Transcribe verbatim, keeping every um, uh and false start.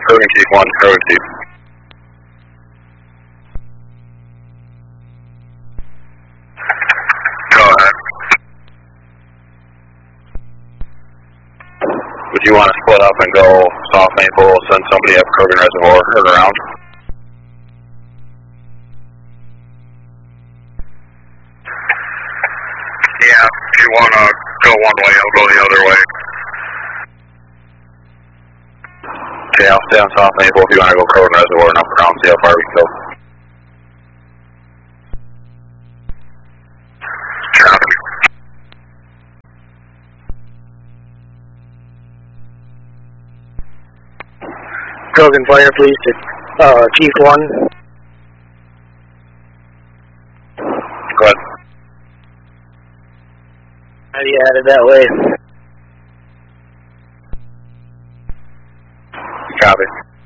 Krogan Chief one, Krogan Chief. Go ahead. Would you want to split up and go South Maple, send somebody up Krogan Reservoir or around? Yeah, if you want to go one way, I'll go the other way. Okay, I'll stay on South Maple if you want to go Krogan Reservoir and up around, see how far we can go. Copy. Krogan Fire, please, to uh, Chief one. Go ahead. How do you add it that way? Copy.